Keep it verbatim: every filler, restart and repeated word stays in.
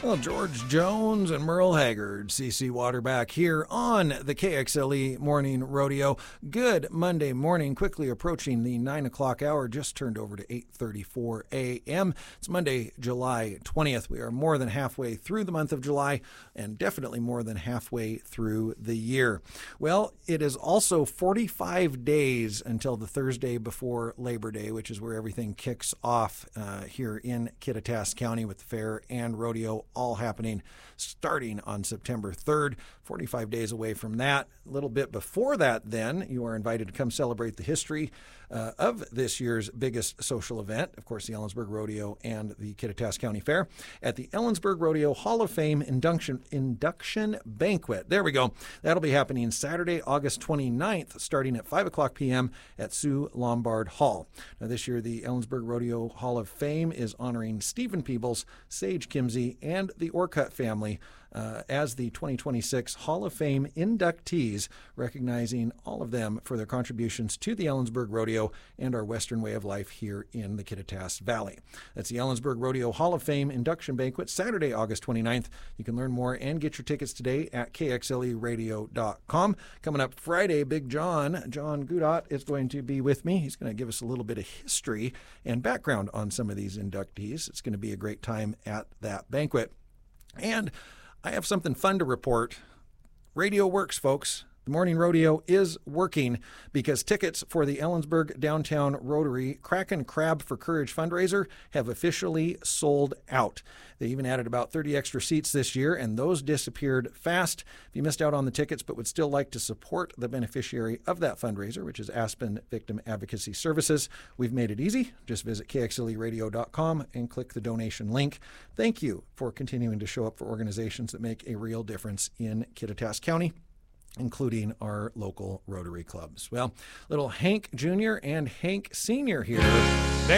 Well, George Jones and Merle Haggard, C C Waterback here on the K X L E Morning Rodeo. Good Monday morning, quickly approaching the nine o'clock hour, just turned over to eight thirty-four a.m. It's Monday, July twentieth. We are more than halfway through the month of July and definitely more than halfway through the year. Well, it is also forty-five days until the Thursday before Labor Day, which is where everything kicks off uh, here in Kittitas County with the fair and rodeo all happening starting on September third, forty-five days away from that. A little bit before that, then, you are invited to come celebrate the history uh, of this year's biggest social event, of course, the Ellensburg Rodeo and the Kittitas County Fair, at the Ellensburg Rodeo Hall of Fame Induction, Induction Banquet. There we go. That'll be happening Saturday, August twenty-ninth, starting at five o'clock p.m. at Sue Lombard Hall. Now, this year, the Ellensburg Rodeo Hall of Fame is honoring Stephen Peebles, Sage Kimsey, and the Orcutt family uh, as the twenty twenty-six Hall of Fame inductees, recognizing all of them for their contributions to the Ellensburg Rodeo and our Western way of life here in the Kittitas Valley. That's the Ellensburg Rodeo Hall of Fame Induction Banquet, Saturday, August twenty-ninth. You can learn more and get your tickets today at K X L E radio dot com. Coming up Friday, Big John, John Gudot, is going to be with me. He's going to give us a little bit of history and background on some of these inductees. It's going to be a great time at that banquet. And I have something fun to report. Radio works, folks. The Morning Rodeo is working because tickets for the Ellensburg Downtown Rotary Kraken Crab for Courage fundraiser have officially sold out. They even added about thirty extra seats this year, and those disappeared fast. If you missed out on the tickets but would still like to support the beneficiary of that fundraiser, which is Aspen Victim Advocacy Services, we've made it easy. Just visit K X L E radio dot com and click the donation link. Thank you for continuing to show up for organizations that make a real difference in Kittitas County, including our local Rotary clubs. Well, little Hank Junior and Hank Senior here.